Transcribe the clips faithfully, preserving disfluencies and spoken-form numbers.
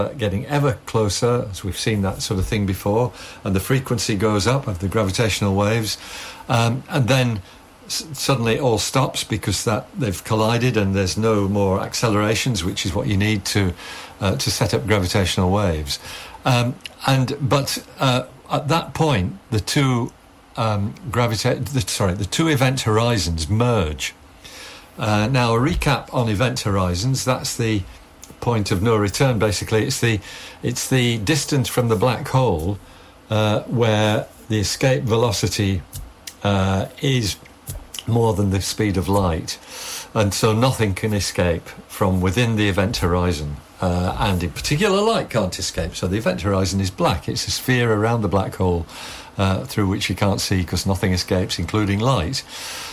getting ever closer, as we've seen that sort of thing before, and the frequency goes up of the gravitational waves, um, and then s- suddenly it all stops because that they've collided and there's no more accelerations, which is what you need to uh, to set up gravitational waves. Um, and but uh, at that point, the two um, gravita- the, sorry, the two event horizons merge. Uh, now, a recap on event horizons, that's the point of no return, basically. It's the it's the distance from the black hole uh, where the escape velocity uh, is more than the speed of light. And so nothing can escape from within the event horizon. Uh, and in particular, light can't escape. So the event horizon is black. It's a sphere around the black hole uh, through which you can't see because nothing escapes, including light.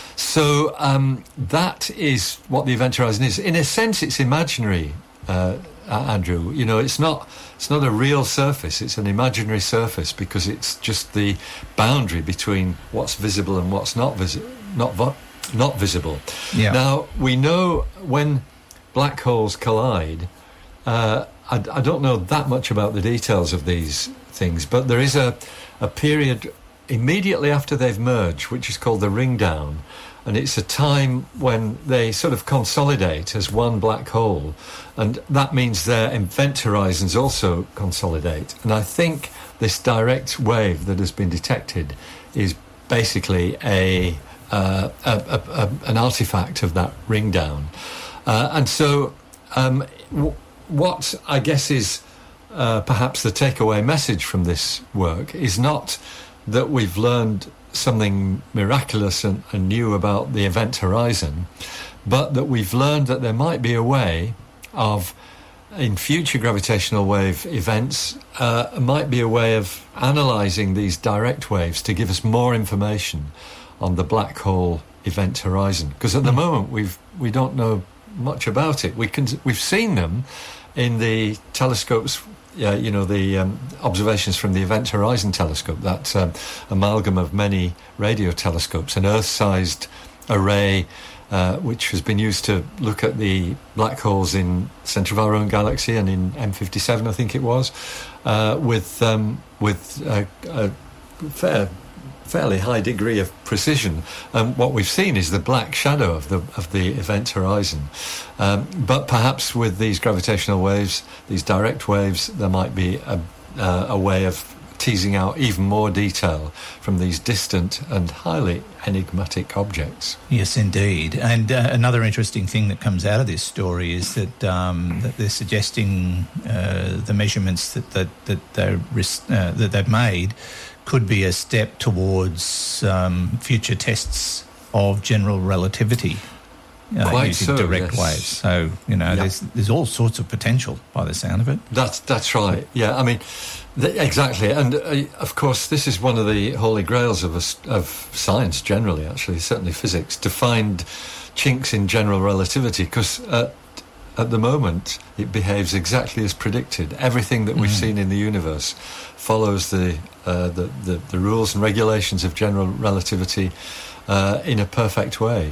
So um, that is what the event horizon is. In a sense, it's imaginary, uh, Andrew. You know, it's not it's not a real surface. It's an imaginary surface because it's just the boundary between what's visible and what's not visi- not vo- not visible. Yeah. Now, we know when black holes collide, uh, I, I don't know that much about the details of these things, but there is a, a period immediately after they've merged, which is called the ring down. And it's a time when they sort of consolidate as one black hole. And that means their event horizons also consolidate. And I think this direct wave that has been detected is basically a, uh, a, a, a an artifact of that ring down. Uh, and so um, w- what I guess is uh, perhaps the takeaway message from this work is not that we've learned something miraculous and, and new about the event horizon, but that we've learned that there might be a way of, in future gravitational wave events, uh, might be a way of analysing these direct waves to give us more information on the black hole event horizon. Because at the moment we've we don't know much about it. We can we've seen them in the telescopes. Yeah, you know, the um, observations from the Event Horizon Telescope, that um, amalgam of many radio telescopes, an Earth-sized array uh, which has been used to look at the black holes in the centre of our own galaxy and in M fifty-seven, I think it was, uh, with um, with a, a fair, fairly high degree of precision. Um, what we've seen is the black shadow of the of the event horizon. Um, but perhaps with these gravitational waves, these direct waves, there might be a, uh, a way of teasing out even more detail from these distant and highly enigmatic objects. Yes, indeed. And uh, another interesting thing that comes out of this story is that um, that they're suggesting uh, the measurements that that that, they're, uh, that they've made could be a step towards um, future tests of general relativity uh, Quite using so, direct yes. waves. So, you know, Yep. there's there's all sorts of potential by the sound of it. That's that's right. Yeah, I mean, th- exactly. And uh, of course, this is one of the holy grails of us, of science generally. Actually, certainly physics, to find chinks in general relativity, because at, at the moment it behaves exactly as predicted. Everything that we've mm. seen in the universe follows the, uh, the the the rules and regulations of general relativity uh, in a perfect way.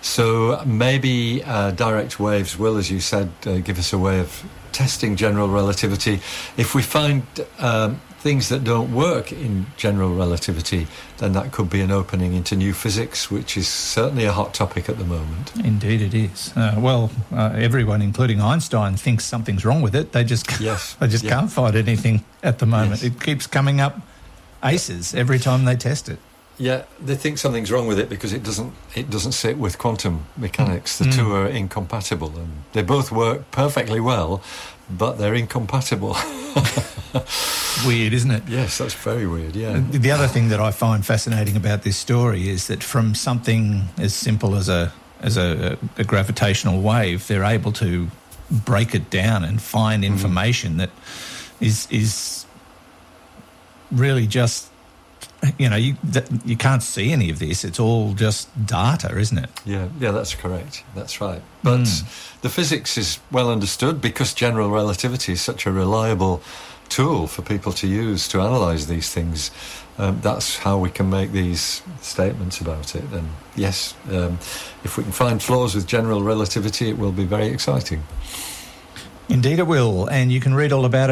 So maybe uh, direct waves will, as you said, uh, give us a way of testing general relativity. If we find um, things that don't work in general relativity, then that could be an opening into new physics, which is certainly a hot topic at the moment. Indeed it is. Uh, well, uh, everyone, including Einstein, thinks something's wrong with it. They just, yes. they just yeah. can't find anything at the moment. Yes. It keeps coming up aces every time they test it. Yeah, they think something's wrong with it because it doesn't it doesn't sit with quantum mechanics. The Mm. two are incompatible, and they both work perfectly well, but they're incompatible. Weird, isn't it? Yes, that's very weird, yeah. The other thing that I find fascinating about this story is that from something as simple as a as a, a gravitational wave, they're able to break it down and find information mm. that is is really just, you know, you that, you can't see any of this. It's all just data, isn't it? Yeah, yeah, that's correct. That's right. But Mm. the physics is well understood because general relativity is such a reliable tool for people to use to analyse these things. Um, that's how we can make these statements about it. And yes, um, if we can find flaws with general relativity, it will be very exciting. Indeed it will, and you can read all about